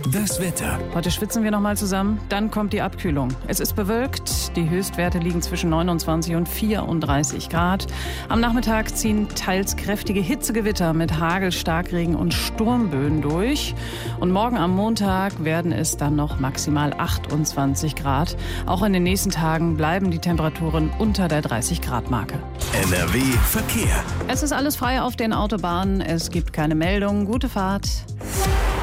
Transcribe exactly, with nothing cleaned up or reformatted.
Das Wetter. Heute schwitzen wir noch mal zusammen, dann kommt die Abkühlung. Es ist bewölkt, die Höchstwerte liegen zwischen neunundzwanzig und vierunddreißig Grad. Am Nachmittag ziehen teils kräftige Hitzegewitter mit Hagel, Starkregen und Sturmböen durch. Und morgen am Montag werden es dann noch maximal achtundzwanzig Grad. Auch in den nächsten Tagen bleiben die Temperaturen unter der dreißig Grad Marke. N R W Verkehr. Es ist alles frei auf den Autobahnen, es gibt keine Meldungen. Gute Fahrt.